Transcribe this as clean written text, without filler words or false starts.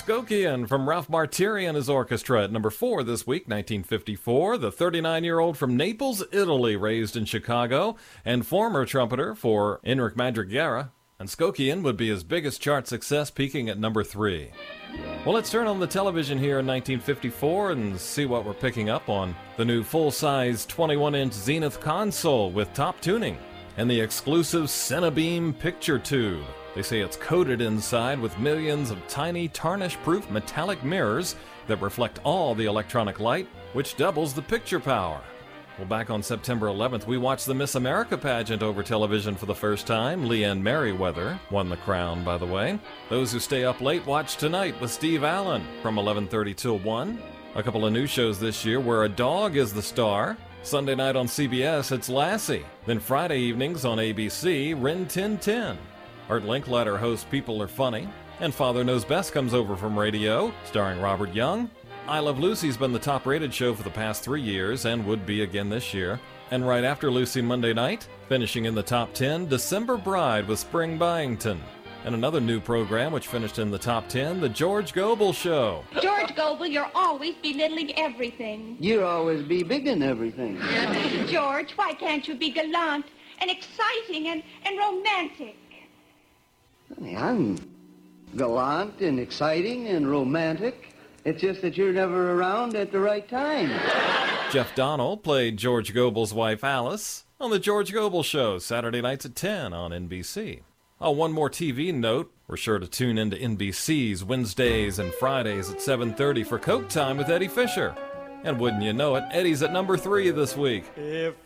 Skokian from Ralph Martiri and his orchestra at number 4 this week, 1954. The 39-year-old from Naples, Italy, raised in Chicago, and former trumpeter for Enric Madriguera. And Skokian would be his biggest chart success, peaking at number 3. Well, let's turn on the television here in 1954 and see what we're picking up on the new full-size 21-inch Zenith console with top tuning and the exclusive Cinebeam picture tube. They say it's coated inside with millions of tiny tarnish-proof metallic mirrors that reflect all the electronic light, which doubles the picture power. Well, back on September 11th, we watched the Miss America pageant over television for the first time. Leanne Merriweather won the crown, by the way. Those who stay up late watch Tonight with Steve Allen from 11:30 till 1. A couple of new shows this year where a dog is the star. Sunday night on CBS, it's Lassie. Then Friday evenings on ABC, Rin Tin Tin. Art Linkletter hosts People Are Funny, and Father Knows Best comes over from radio, starring Robert Young. I Love Lucy's been the top-rated show for the past 3 years and would be again this year. And right after Lucy Monday night, finishing in the top 10, December Bride with Spring Byington. And another new program which finished in the top 10, The George Gobel Show. George Gobel, you're always belittling everything. You always be big in everything. George, why can't you be gallant and exciting and romantic? Honey, I'm gallant and exciting and romantic. It's just that you're never around at the right time. Jeff Donnell played George Gobel's wife Alice on The George Gobel Show, Saturday nights at 10 on NBC. Oh, one more TV note. We're sure to tune into NBC's Wednesdays and Fridays at 7:30 for Coke Time with Eddie Fisher. And wouldn't you know it, Eddie's at number 3 this week. If